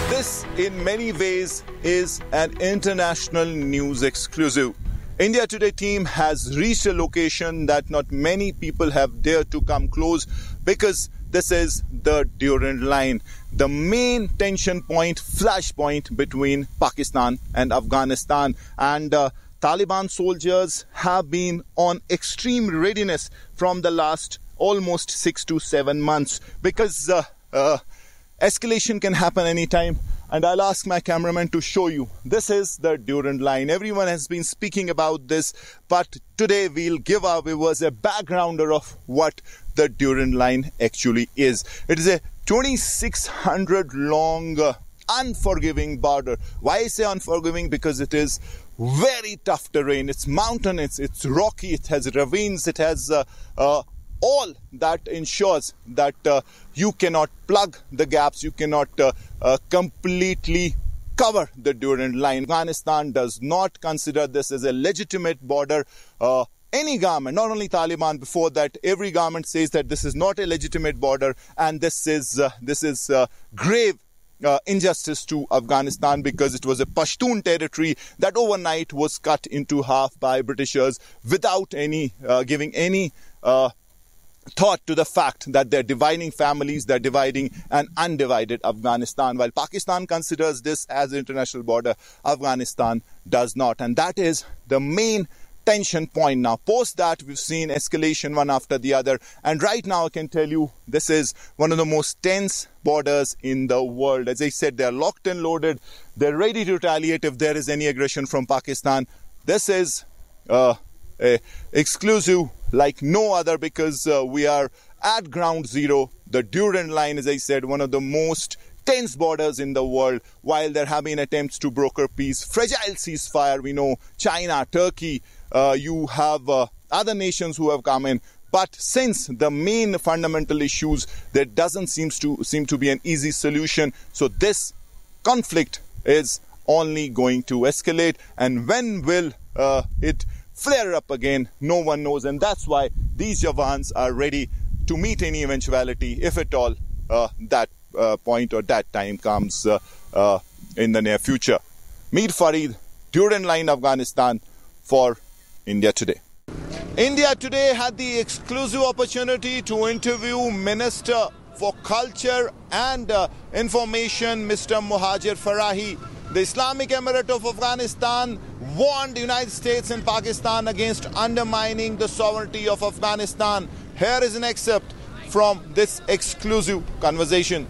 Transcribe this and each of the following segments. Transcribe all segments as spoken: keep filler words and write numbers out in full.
This, in many ways, is an international news exclusive. India Today team has reached a location that not many people have dared to come close because this is the Durand Line, the main tension point, flashpoint between Pakistan and Afghanistan. And uh, Taliban soldiers have been on extreme readiness from the last almost six to seven months because uh, uh, escalation can happen anytime. And I'll ask my cameraman to show you. This is the Durand Line. Everyone has been speaking about this, but today we'll give our viewers a backgrounder of what the Durand Line actually is. It is a twenty-six hundred long, uh, unforgiving border. Why I say unforgiving? Because it is very tough terrain. It's mountain, it's, it's rocky, it has ravines, it has uh, uh, all that ensures that uh, you cannot plug the gaps, you cannot uh, uh, completely cover the Durand Line. Afghanistan does not consider this as a legitimate border. Uh, any government, not only Taliban, before that, every government says that this is not a legitimate border, and this is uh, this is uh, grave uh, injustice to Afghanistan because it was a Pashtun territory that overnight was cut into half by Britishers without any uh, giving any uh, thought to the fact that they're dividing families, they're dividing an undivided Afghanistan. While Pakistan considers this as an international border, Afghanistan does not. And that is the main tension point now. Post that, we've seen escalation one after the other. And right now, I can tell you, this is one of the most tense borders in the world. As I said, they're locked and loaded. They're ready to retaliate if there is any aggression from Pakistan. This is uh, a exclusive like no other because uh, we are at ground zero. The Durand Line, as I said, one of the most tense borders in the world. While there have been attempts to broker peace, fragile ceasefire, we know China, Turkey, uh, you have uh, other nations who have come in. But since the main fundamental issues, there doesn't seem to seem to be an easy solution. So this conflict is only going to escalate. And when will uh, it flare up again? No one knows. And that's why these Jawans are ready to meet any eventuality, if at all uh, that uh, point or that time comes uh, uh, in the near future. Mir Farid, Durand Line, Afghanistan, for India Today. India Today had the exclusive opportunity to interview Minister for Culture and uh, Information, Mister Muhajir Farahi. The Islamic Emirate of Afghanistan warned the United States and Pakistan against undermining the sovereignty of Afghanistan. Here is an excerpt from this exclusive conversation.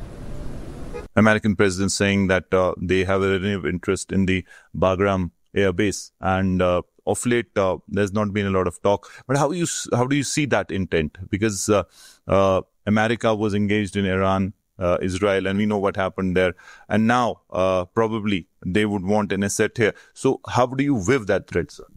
American president saying that uh, they have a renewed interest in the Bagram air base, and uh, of late uh, there's not been a lot of talk. But how you how do you see that intent? Because uh, uh, America was engaged in Iran, Uh, Israel, and we know what happened there. And now, uh, probably, they would want an asset here. So how do you weave that thread, sir?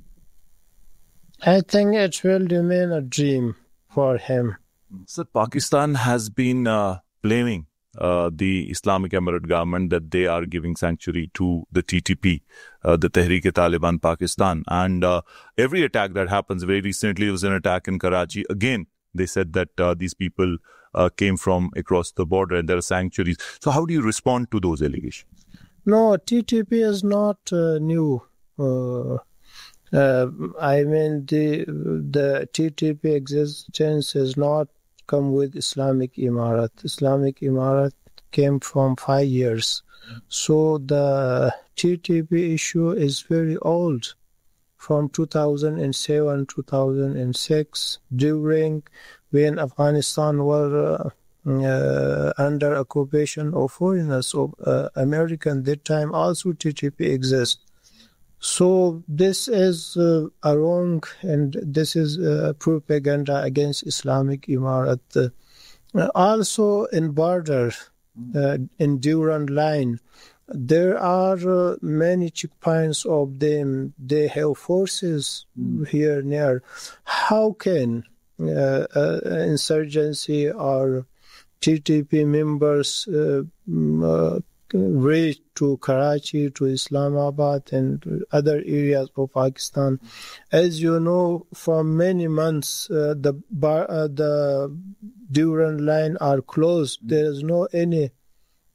I think it will remain a dream for him. Sir, Pakistan has been uh, blaming uh, the Islamic Emirate government that they are giving sanctuary to the T T P, uh, the Tehreek-e-Taliban Pakistan. And uh, every attack that happens, very recently there was an attack in Karachi. Again, they said that uh, these people uh, came from across the border and there are sanctuaries. So how do you respond to those allegations? No, T T P is not uh, new. Uh, uh, I mean, the the T T P existence has not come with Islamic Emirat. Islamic Emirat came from five years. So the T T P issue is very old. From two thousand seven, two thousand six, during when Afghanistan was uh, uh, under occupation of foreigners, of uh, American, that time also T T P exists. So this is uh, a wrong, and this is uh, propaganda against Islamic Emirat. Uh, also in border, uh, in Durand Line, there are uh, many checkpoints of them. They have forces mm. here near. How can uh, uh, insurgency or T T P members uh, uh, reach to Karachi, to Islamabad and other areas of Pakistan? As you know, for many months, uh, the bar, uh, the Durand Line are closed. There is no any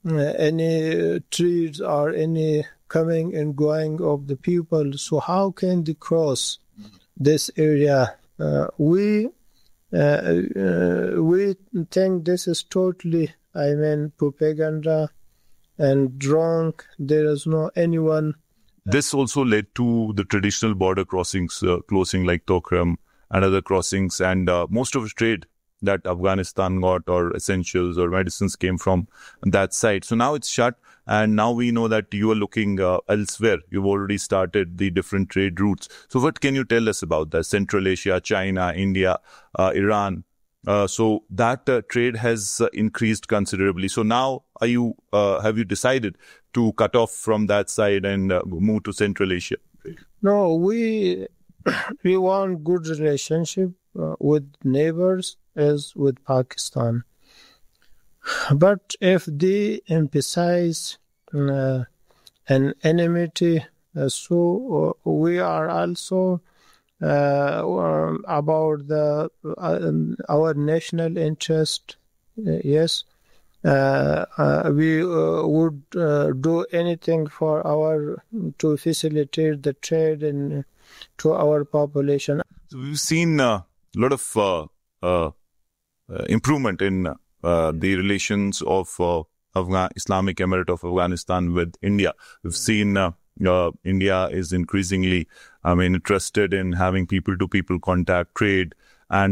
uh, any trees or any coming and going of the people. So how can they cross this area? Uh, we uh, uh, we think this is totally, I mean, propaganda and wrong. There is no anyone. This also led to the traditional border crossings uh, closing, like Tokram and other crossings, and uh, most of the trade that Afghanistan got, or essentials or medicines, came from that side. So now it's shut, and now we know that you are looking uh, elsewhere. You've already started the different trade routes. So what can you tell us about that? Central Asia, China, India, uh, Iran. Uh, so that uh, trade has uh, increased considerably. So now are you uh, have you decided to cut off from that side and uh, move to Central Asia? No, we we want good relationship uh, with neighbors as with Pakistan. But if they emphasize uh, an enmity, uh, so uh, we are also uh, um, about the uh, our national interest. Uh, yes, uh, uh, we uh, would uh, do anything for our to facilitate the trade and to our population. So we've seen a uh, lot of uh, uh, uh, improvement in uh, the relations of uh, Afghan Islamic Emirate of Afghanistan with India. We've seen uh, uh, India is increasingly, I mean, interested in having people-to-people contact, trade,